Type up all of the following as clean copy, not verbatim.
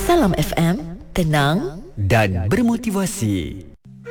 Salam FM, tenang dan bermotivasi.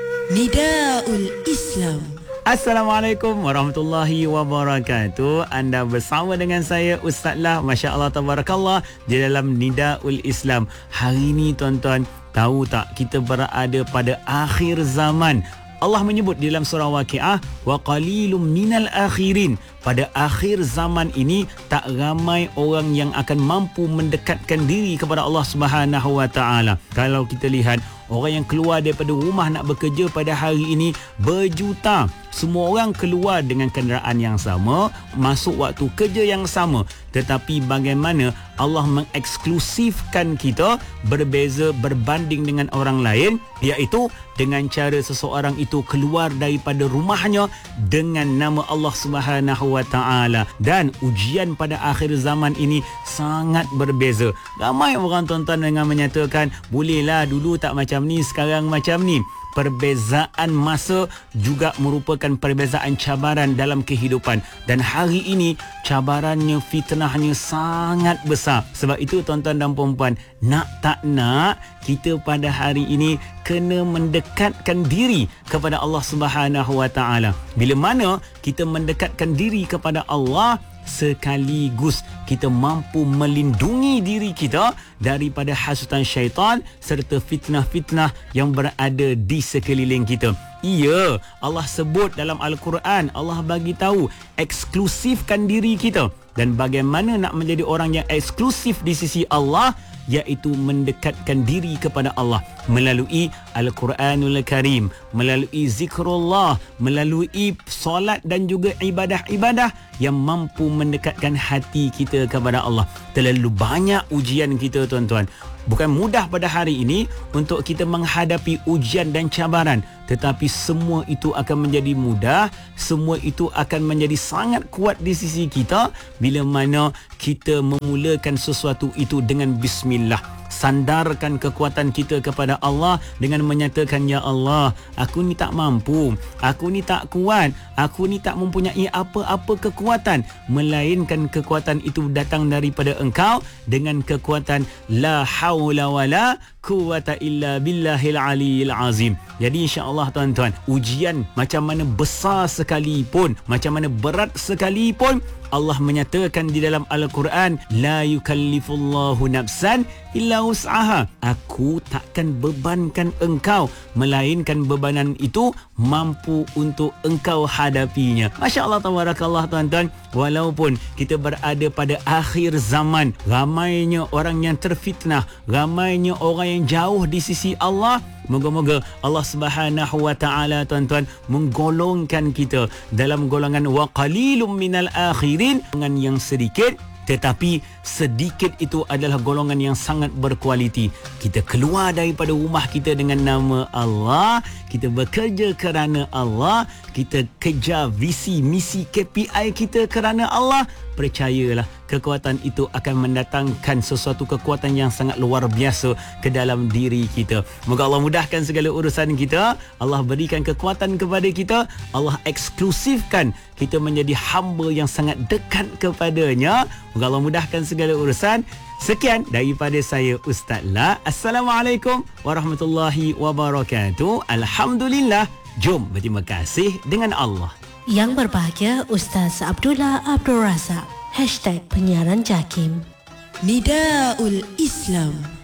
Nidaul Islam. Assalamualaikum warahmatullahi wabarakatuh. Anda bersama dengan saya Ustaz Lah, Masya Allah Tabarakallah, di dalam Nidaul Islam. Hari ini tuan-tuan, tahu tak kita berada pada akhir zaman. Allah menyebut di dalam surah Waqiah, wa qalilum minal akhirin. Pada akhir zaman ini tak ramai orang yang akan mampu mendekatkan diri kepada Allah Subhanahu wa taala. Kalau kita lihat orang yang keluar daripada rumah nak bekerja pada hari ini berjuta. Semua orang keluar dengan kenderaan yang sama, masuk waktu kerja yang sama. Tetapi bagaimana Allah mengeksklusifkan kita berbeza berbanding dengan orang lain, iaitu dengan cara seseorang itu keluar daripada rumahnya dengan nama Allah Subhanahu wa taala. Dan ujian pada akhir zaman ini sangat berbeza. Ramai orang tuan-tuan dengan menyatakan, bolehlah dulu tak macam ni, sekarang macam ni. Perbezaan masa juga merupakan perbezaan cabaran dalam kehidupan. Dan hari ini cabarannya, fitnahnya sangat besar. Sebab itu tuan-tuan dan puan-puan, nak tak nak, kita pada hari ini kena mendekatkan diri kepada Allah Subhanahu wa taala. Bila mana kita mendekatkan diri kepada Allah, sekaligus kita mampu melindungi diri kita daripada hasutan syaitan serta fitnah-fitnah yang berada di sekeliling kita. Ya, Allah sebut dalam Al-Quran, Allah bagi tahu eksklusifkan diri kita. Dan bagaimana nak menjadi orang yang eksklusif di sisi Allah, iaitu mendekatkan diri kepada Allah melalui Al-Quranul Karim, melalui zikrullah, melalui solat dan juga ibadah-ibadah yang mampu mendekatkan hati kita kepada Allah. Terlalu banyak ujian kita tuan-tuan. Bukan mudah pada hari ini untuk kita menghadapi ujian dan cabaran, tetapi semua itu akan menjadi mudah, semua itu akan menjadi sangat kuat di sisi kita bila mana kita memulakan sesuatu itu dengan bismillah. Sandarkan kekuatan kita kepada Allah dengan menyatakan, ya Allah, aku ni tak mampu, aku ni tak kuat, aku ni tak mempunyai apa-apa kekuatan, melainkan kekuatan itu datang daripada Engkau dengan kekuatan la haula wala quwata illa billahil aliyil azim. Jadi insya-Allah tuan-tuan, ujian macam mana besar sekalipun, macam mana berat sekalipun, Allah menyatakan di dalam Al-Quran, la yukallifullahu nafsan illa wus'aha. Aku takkan bebankan engkau, melainkan bebanan itu mampu untuk engkau hadapinya. Masya Allah tabarakallah tuan-tuan. Walaupun kita berada pada akhir zaman, ramainya orang yang terfitnah, ramainya orang yang jauh di sisi Allah, moga-moga Allah Subhanahu wa taala tuan-tuan menggolongkan kita dalam golongan wa qalilum minal akhirin, dengan yang sedikit, tetapi sedikit itu adalah golongan yang sangat berkualiti. Kita keluar daripada rumah kita dengan nama Allah, kita bekerja kerana Allah, kita kejar visi, misi, KPI kita kerana Allah. Percayalah, kekuatan itu akan mendatangkan sesuatu kekuatan yang sangat luar biasa ke dalam diri kita. Moga Allah mudahkan segala urusan kita, Allah berikan kekuatan kepada kita, Allah eksklusifkan kita menjadi hamba yang sangat dekat kepadanya. Moga Allah mudahkan segala urusan. Sekian daripada saya Ustaz Lah. Assalamualaikum warahmatullahi wabarakatuh. Alhamdulillah. Jom berterima kasih dengan Allah. Yang berbahagia Ustaz Abdullah Abdul Razak. #penyiaran JAKIM. Nidaul Islam.